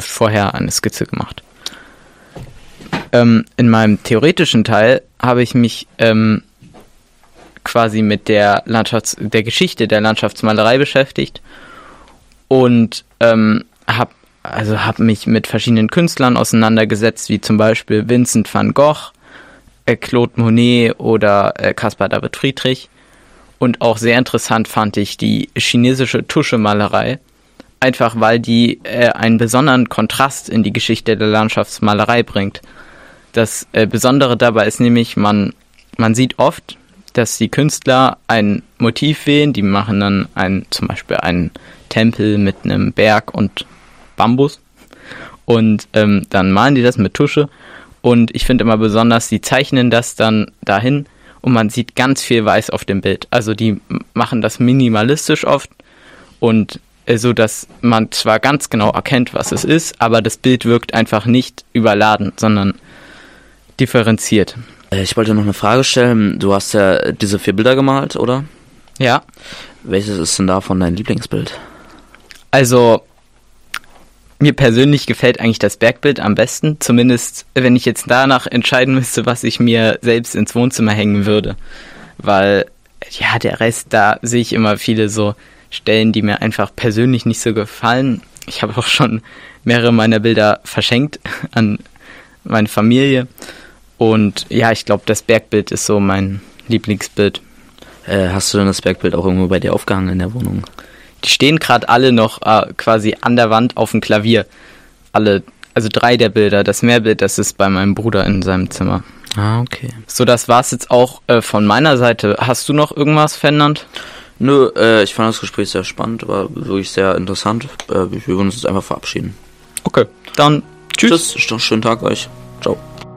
vorher eine Skizze gemacht. In meinem theoretischen Teil habe ich mich quasi mit der Geschichte der Landschaftsmalerei beschäftigt und habe mich mit verschiedenen Künstlern auseinandergesetzt, wie zum Beispiel Vincent van Gogh, Claude Monet oder Caspar David Friedrich. Und auch sehr interessant fand ich die chinesische Tuschemalerei, einfach weil die einen besonderen Kontrast in die Geschichte der Landschaftsmalerei bringt. Das Besondere dabei ist nämlich, man sieht oft, dass die Künstler ein Motiv wählen, die machen dann zum Beispiel einen Tempel mit einem Berg und Bambus und dann malen die das mit Tusche und ich finde immer besonders, die zeichnen das dann dahin und man sieht ganz viel Weiß auf dem Bild. Also die machen das minimalistisch oft und so, dass man zwar ganz genau erkennt, was es ist, aber das Bild wirkt einfach nicht überladen, sondern differenziert. Ich wollte noch eine Frage stellen. Du hast ja diese 4 Bilder gemalt, oder? Ja. Welches ist denn davon dein Lieblingsbild? Also, mir persönlich gefällt eigentlich das Bergbild am besten. Zumindest, wenn ich jetzt danach entscheiden müsste, was ich mir selbst ins Wohnzimmer hängen würde. Weil, ja, der Rest, da sehe ich immer viele so Stellen, die mir einfach persönlich nicht so gefallen. Ich habe auch schon mehrere meiner Bilder verschenkt an meine Familie. Und ja, ich glaube, das Bergbild ist so mein Lieblingsbild. Hast du denn das Bergbild auch irgendwo bei dir aufgehangen in der Wohnung? Die stehen gerade alle noch quasi an der Wand auf dem Klavier. Also 3 der Bilder. Das Meerbild, das ist bei meinem Bruder in seinem Zimmer. Ah, okay. So, das war's jetzt auch von meiner Seite. Hast du noch irgendwas, Fernand? Nö, ich fand das Gespräch sehr spannend, war wirklich sehr interessant. Wir würden uns jetzt einfach verabschieden. Okay, dann tschüss. Schönen Tag euch. Ciao.